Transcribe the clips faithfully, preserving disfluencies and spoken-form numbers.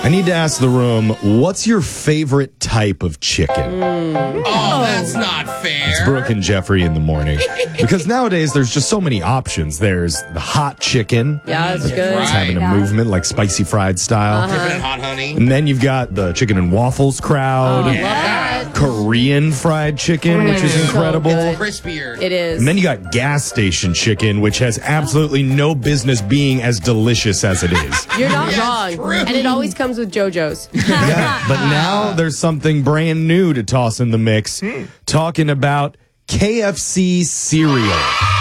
I need to ask the room, what's your favorite type of chicken? Mm. Oh, that's not fair. It's Brooke and Jeffrey in the morning. Because nowadays, there's just so many options. There's the hot chicken. Yeah, it's good. It's having a Right. movement like spicy fried style. Dipping in hot honey. And then you've got the chicken and waffles crowd. Oh, I love that. Korean fried chicken, which is So incredible. good. Crispier. It is. And then you got gas station chicken, which has absolutely no business being as delicious as it is. You're not Yeah, wrong. it's true. And it always comes with JoJo's. Yeah, but now there's something brand new to toss in the mix. Talking about K F C cereal.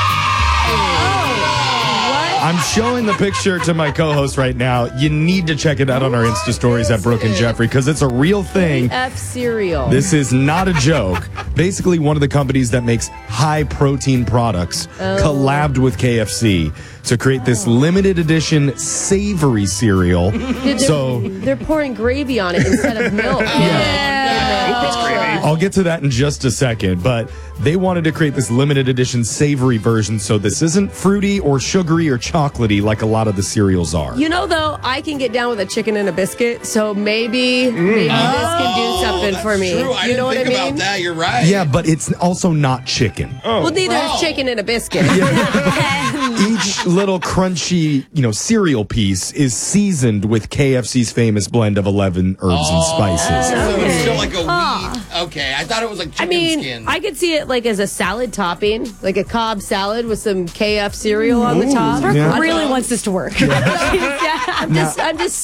I'm showing the picture to my co-host right now. You need to check it out on our Insta stories at Brooke and Jeffrey because it's a real thing. F cereal. This is not a joke. Basically, one of the companies that makes high-protein products collabed with K F C to create this limited edition savory cereal. They're, So they're pouring gravy on it instead of milk. I'll get to that in just a second, but they wanted to create this limited edition savory version, so this isn't fruity or sugary or chocolatey like a lot of the cereals are. You know, though, I can get down with a chicken and a biscuit, so maybe maybe this can do something That's for me. True. I you didn't know what think I about mean? that. You're right. Yeah, but it's also not chicken. Well, neither Oh. is chicken and a biscuit. Each little crunchy, you know, cereal piece is seasoned with K F C's famous blend of eleven herbs and spices. So it's still like a wheat. Okay, I thought it was like chicken I mean, skin. I could see it like as a salad topping, like a Cobb salad with some K F cereal on the top. Yeah. I really don't- wants this to work. I'm just, I'm just